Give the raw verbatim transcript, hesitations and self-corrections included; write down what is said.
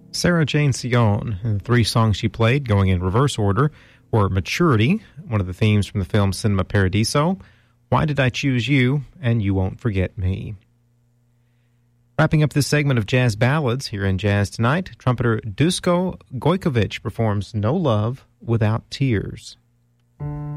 Sarah Jane Sion, and the three songs she played, going in reverse order, were Maturity, one of the themes from the film Cinema Paradiso, Why Did I Choose You, and You Won't Forget Me. Wrapping up this segment of Jazz Ballads here in Jazz Tonight, trumpeter Dusko Gojkovic performs No Love Without Tears.